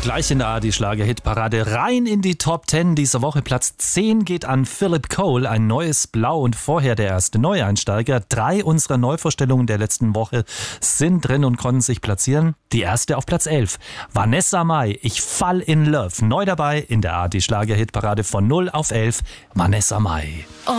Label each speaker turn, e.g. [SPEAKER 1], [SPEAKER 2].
[SPEAKER 1] Gleich in der ARD-Schlager-Hitparade rein in die Top 10 dieser Woche. Platz 10 geht an Philip Cole, ein neues Blau und vorher der erste Neueinsteiger. 3 unserer Neuvorstellungen der letzten Woche sind drin und konnten sich platzieren. Die erste auf Platz 11. Vanessa Mai, ich fall in love. Neu dabei in der ARD-Schlager-Hitparade von 0 auf 11. Vanessa Mai.